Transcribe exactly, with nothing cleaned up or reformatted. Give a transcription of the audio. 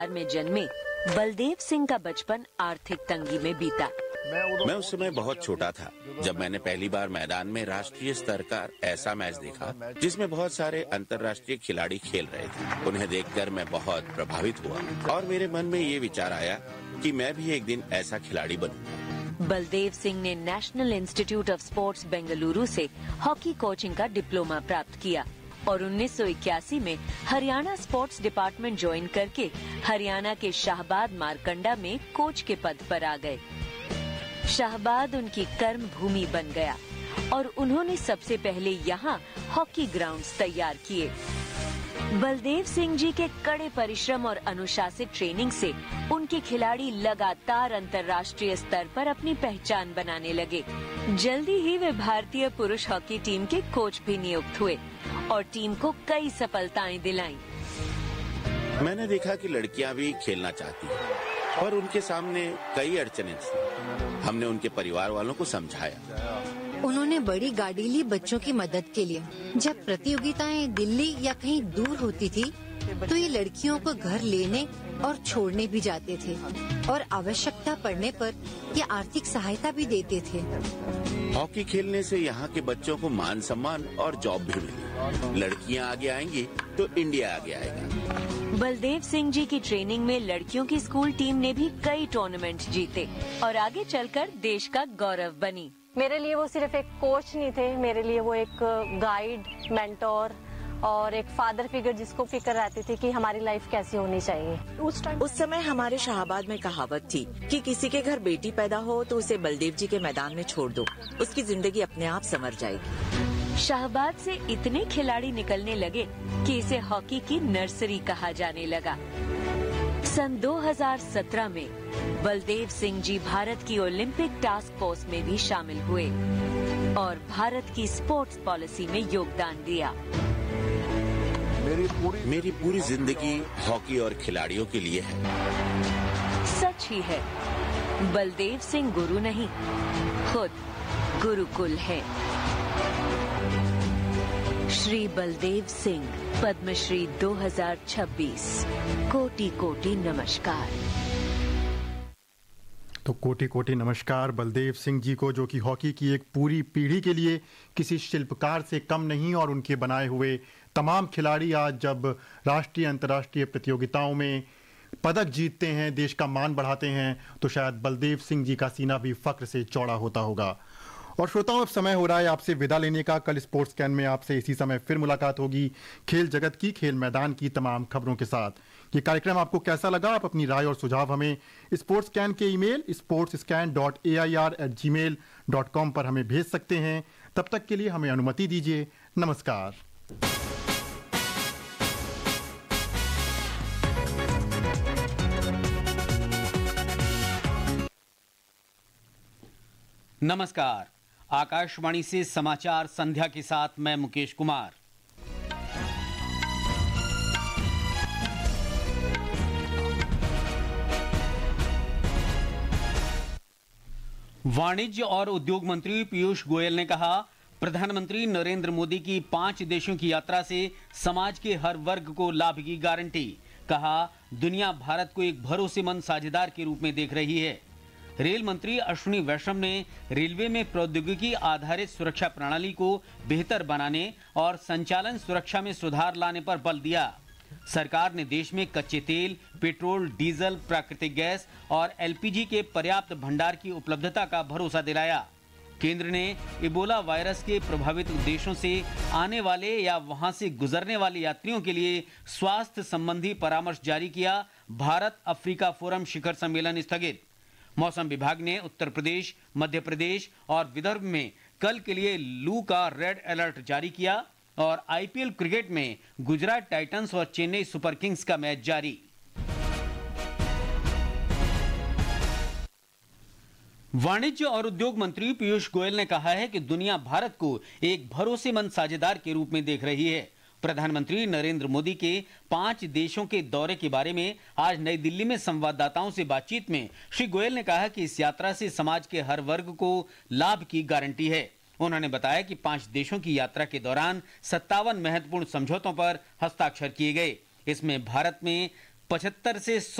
में जन्मे बलदेव सिंह का बचपन आर्थिक तंगी में बीता। मैं उस समय बहुत छोटा था जब मैंने पहली बार मैदान में राष्ट्रीय स्तर का ऐसा मैच देखा जिसमें बहुत सारे अंतर्राष्ट्रीय खिलाड़ी खेल रहे थे। उन्हें देखकर मैं बहुत प्रभावित हुआ और मेरे मन में ये विचार आया कि मैं भी एक दिन ऐसा खिलाड़ी बनूंगा। बलदेव सिंह ने national institute of sports Bengaluru से हॉकी कोचिंग का डिप्लोमा प्राप्त किया और उन्नीस सौ इक्यासी में हरियाणा स्पोर्ट्स डिपार्टमेंट ज्वाइन करके हरियाणा के शाहबाद मारकंडा में कोच के पद पर आ गए। शाहबाद उनकी कर्म भूमि बन गया और उन्होंने सबसे पहले यहाँ हॉकी ग्राउंड्स तैयार किए। बलदेव सिंह जी के कड़े परिश्रम और अनुशासित ट्रेनिंग से उनके खिलाड़ी लगातार अंतर्राष्ट्रीय स्तर पर अपनी पहचान बनाने लगे। जल्दी ही वे भारतीय पुरुष हॉकी टीम के कोच भी नियुक्त हुए और टीम को कई सफलताएं दिलाईं। मैंने देखा कि लड़कियां भी खेलना चाहती हैं, पर उनके सामने कई अड़चनें थी। हमने उनके परिवार वालों को समझाया। उन्होंने बड़ी गाड़ी ली बच्चों की मदद के लिए। जब प्रतियोगिताएं दिल्ली या कहीं दूर होती थी तो ये लड़कियों को घर लेने और छोड़ने भी जाते थे और आवश्यकता पड़ने पर ये आर्थिक सहायता भी देते थे। हॉकी खेलने से यहाँ के बच्चों को मान सम्मान और जॉब भी मिली। लड़कियाँ आगे आएंगी तो इंडिया आगे आएगा। बलदेव सिंह जी की ट्रेनिंग में लड़कियों की स्कूल टीम ने भी कई टूर्नामेंट जीते और आगे चलकर देश का गौरव बनी। मेरे लिए वो सिर्फ एक कोच नहीं थे, मेरे लिए वो एक गाइड, मेंटोर और एक फादर फिगर जिसको फिक्र रहती थी कि हमारी लाइफ कैसी होनी चाहिए। उस टाइम उस समय हमारे शाहबाद में कहावत थी कि किसी के घर बेटी पैदा हो तो उसे बलदेव जी के मैदान में छोड़ दो, उसकी जिंदगी अपने आप संवर जाएगी। शाहबाद से इतने खिलाड़ी निकलने लगे कि इसे हॉकी की नर्सरी कहा जाने लगा। सन दो हज़ार सत्रह में बलदेव सिंह जी भारत की ओलंपिक टास्क फोर्स में भी शामिल हुए और भारत की स्पोर्ट्स पॉलिसी में योगदान दिया। मेरी पूरी मेरी पूरी जिंदगी हॉकी और खिलाड़ियों के लिए है। सच ही है, बलदेव सिंह गुरु नहीं, खुद गुरुकुल है। श्री बलदेव सिंह पद्मश्री दो हज़ार छब्बीस। कोटि कोटि नमस्कार। तो कोटि कोटि नमस्कार बलदेव सिंह जी को, जो कि हॉकी की एक पूरी पीढ़ी के लिए किसी शिल्पकार से कम नहीं और उनके बनाए हुए तमाम खिलाड़ी आज जब राष्ट्रीय अंतर्राष्ट्रीय प्रतियोगिताओं में पदक जीतते हैं, देश का मान बढ़ाते हैं, तो शायद बलदेव सिंह जी का सीना भी फक्र से चौड़ा होता होगा। और श्रोताओं, अब समय हो रहा है आपसे विदा लेने का। कल स्पोर्ट्स कैन में आपसे इसी समय फिर मुलाकात होगी, खेल जगत की, खेल मैदान की तमाम खबरों के साथ। ये कार्यक्रम आपको कैसा लगा? आप अपनी राय और सुझाव हमें स्पोर्ट्स कैन के email sports scan dot A I R eight ji mail dot com पर हमें भेज सकते हैं। तब तक के लिए हमें अनुमति दीजिए। नमस्कार। नमस्कार। आकाशवाणी से समाचार संध्या के साथ मैं मुकेश कुमार। वाणिज्य और उद्योग मंत्री पीयूष गोयल ने कहा, प्रधानमंत्री नरेंद्र मोदी की पांच देशों की यात्रा से समाज के हर वर्ग को लाभ की गारंटी। कहा, दुनिया भारत को एक भरोसेमंद साझेदार के रूप में देख रही है। रेल मंत्री अश्विनी वैष्णव ने रेलवे में प्रौद्योगिकी आधारित सुरक्षा प्रणाली को बेहतर बनाने और संचालन सुरक्षा में सुधार लाने पर बल दिया। सरकार ने देश में कच्चे तेल, पेट्रोल, डीजल, प्राकृतिक गैस और एल पी जी के पर्याप्त भंडार की उपलब्धता का भरोसा दिलाया। केंद्र ने इबोला वायरस के प्रभावित देशों से आने वाले या वहां से गुजरने वाले यात्रियों के लिए स्वास्थ्य संबंधी परामर्श जारी किया। भारत अफ्रीका फोरम शिखर सम्मेलन स्थगित। मौसम विभाग ने उत्तर प्रदेश, मध्य प्रदेश और विदर्भ में कल के लिए लू का रेड अलर्ट जारी किया और आई पी एल क्रिकेट में गुजरात टाइटंस और चेन्नई सुपर किंग्स का मैच जारी। वाणिज्य और उद्योग मंत्री पीयूष गोयल ने कहा है कि दुनिया भारत को एक भरोसेमंद साझेदार के रूप में देख रही है। प्रधानमंत्री नरेंद्र मोदी के पांच देशों के दौरे के बारे में आज नई दिल्ली में संवाददाताओं से बातचीत में श्री गोयल ने कहा कि इस यात्रा से समाज के हर वर्ग को लाभ की गारंटी है। उन्होंने बताया कि पांच देशों की यात्रा के दौरान सत्तावन महत्वपूर्ण समझौतों पर हस्ताक्षर किए गए। इसमें भारत में पचहत्तर से